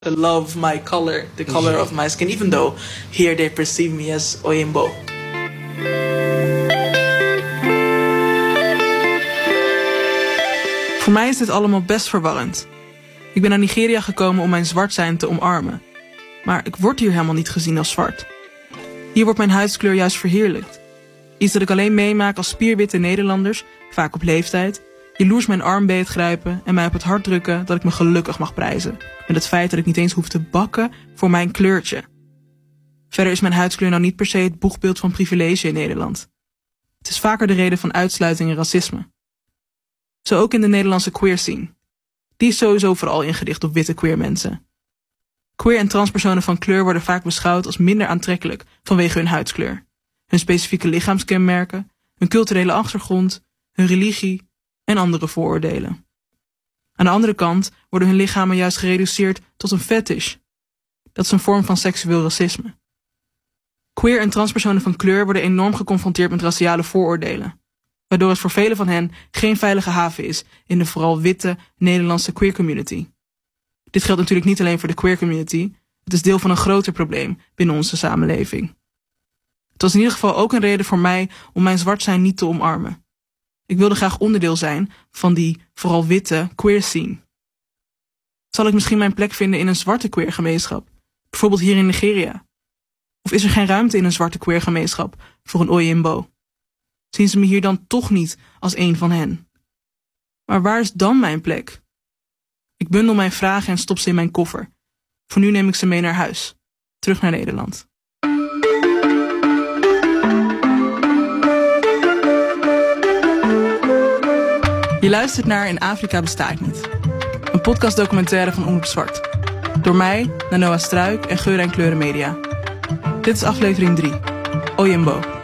love my color, the color of my skin, even though here they perceive me as Oyinbo. Voor mij is dit allemaal best verwarrend. Ik ben naar Nigeria gekomen om mijn zwart zijn te omarmen. Maar ik word hier helemaal niet gezien als zwart. Hier wordt mijn huidskleur juist verheerlijkt. Iets dat ik alleen meemaak als spierwitte Nederlanders, vaak op leeftijd, jaloers mijn arm beetgrijpen en mij op het hart drukken dat ik me gelukkig mag prijzen. Met het feit dat ik niet eens hoef te bakken voor mijn kleurtje. Verder is mijn huidskleur nou niet per se het boegbeeld van privilege in Nederland. Het is vaker de reden van uitsluiting en racisme. Zo ook in de Nederlandse queer scene. Die is sowieso vooral ingericht op witte queer mensen. Queer en transpersonen van kleur worden vaak beschouwd als minder aantrekkelijk vanwege hun huidskleur, hun specifieke lichaamskenmerken, hun culturele achtergrond, hun religie en andere vooroordelen. Aan de andere kant worden hun lichamen juist gereduceerd tot een fetish. Dat is een vorm van seksueel racisme. Queer en transpersonen van kleur worden enorm geconfronteerd met raciale vooroordelen, waardoor het voor velen van hen geen veilige haven is in de vooral witte Nederlandse queer community. Dit geldt natuurlijk niet alleen voor de queer community, het is deel van een groter probleem binnen onze samenleving. Het was in ieder geval ook een reden voor mij om mijn zwart zijn niet te omarmen. Ik wilde graag onderdeel zijn van die vooral witte queer scene. Zal ik misschien mijn plek vinden in een zwarte queer gemeenschap, bijvoorbeeld hier in Nigeria? Of is er geen ruimte in een zwarte queer gemeenschap voor een Oyinbo? Zien ze me hier dan toch niet als een van hen? Maar waar is dan mijn plek? Ik bundel mijn vragen en stop ze in mijn koffer. Voor nu neem ik ze mee naar huis. Terug naar Nederland. Je luistert naar In Afrika besta ik niet. Een podcastdocumentaire van Omroep Zwart. Door mij, Nanoa Struik en Geuren en Kleuren Media. Dit is aflevering 3. Oyinbo.